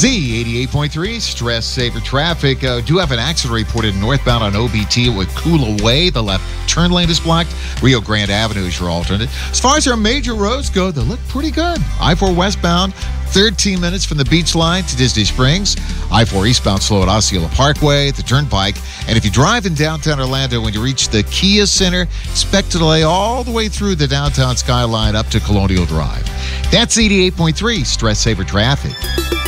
Z88.3, Stress Saver Traffic. Do have an accident reported northbound on OBT with Kula Way. The left turn lane is blocked. Rio Grande Avenue is your alternate. As far as our major roads go, they look pretty good. I-4 westbound, 13 minutes from the beach line to Disney Springs. I-4 eastbound slow at Osceola Parkway, the Turnpike. And if you drive in downtown Orlando, when you reach the Kia Center, expect to delay all the way through the downtown skyline up to Colonial Drive. That's 88.3, Stress Saver Traffic.